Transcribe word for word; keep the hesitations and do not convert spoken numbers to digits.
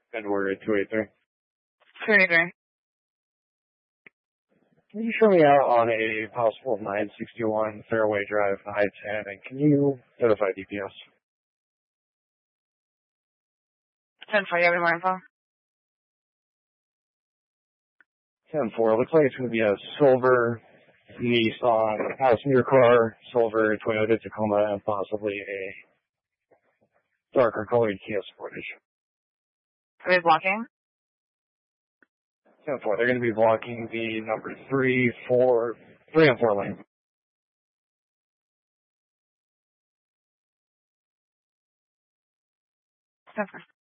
Edward two eighty-three. two eighty-three. Can you show me out on a possible nine sixty-one Fairway Drive, I ten, and can you notify D P S? ten four, you have any more info? ten four, looks like it's going to be a silver Nissan passenger car, silver Toyota Tacoma, and possibly a darker colored Kia Sportage. Are they blocking? ten four, they're going to be blocking the number three, four, three and four lanes. ten four.